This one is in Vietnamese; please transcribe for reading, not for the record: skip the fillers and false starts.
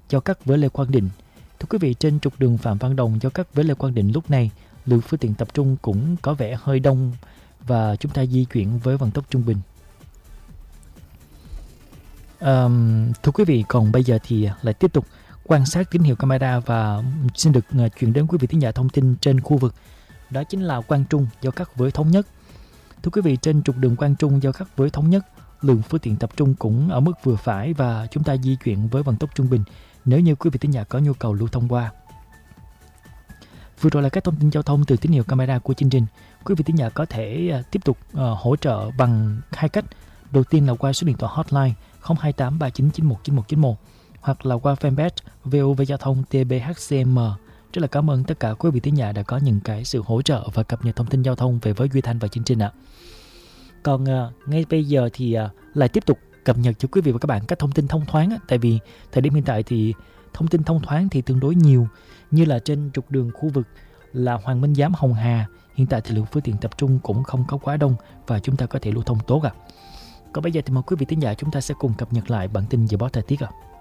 giao cắt với Lê Quang Định. Thưa quý vị, trên trục đường Phạm Văn Đồng giao cắt với Lê Quang Định lúc này, lượng phương tiện tập trung cũng có vẻ hơi đông và chúng ta di chuyển với vận tốc trung bình. Thưa quý vị, còn bây giờ thì lại tiếp tục quan sát tín hiệu camera và xin được chuyển đến quý vị thính giả thông tin trên khu vực. Đó chính là Quang Trung giao cắt với Thống Nhất. Thưa quý vị, trên trục đường Quang Trung giao cắt với Thống Nhất, lượng phương tiện tập trung cũng ở mức vừa phải và chúng ta di chuyển với vận tốc trung bình nếu như quý vị thính giả có nhu cầu lưu thông qua. Vừa rồi là các thông tin giao thông từ tín hiệu camera của chương trình. Quý vị thính giả có thể tiếp tục hỗ trợ bằng hai cách. Đầu tiên là qua số điện thoại hotline 028 3991 9191 hoặc là qua fanpage VOV Giao thông TBHCM. Rất là cảm ơn tất cả quý vị thính giả đã có những cái sự hỗ trợ và cập nhật thông tin giao thông về với Duy Thanh và chương trình ạ. Còn ngay bây giờ thì lại tiếp tục cập nhật cho quý vị và các bạn các thông tin thông thoáng. Tại vì thời điểm hiện tại thì thông tin thông thoáng thì tương đối nhiều, như là trên trục đường khu vực là Hoàng Minh Giám Hồng Hà. Hiện tại thì lượng phương tiện tập trung cũng không có quá đông và chúng ta có thể lưu thông tốt ạ. Còn bây giờ thì mời quý vị thính giả chúng ta sẽ cùng cập nhật lại bản tin dự báo thời tiết ạ.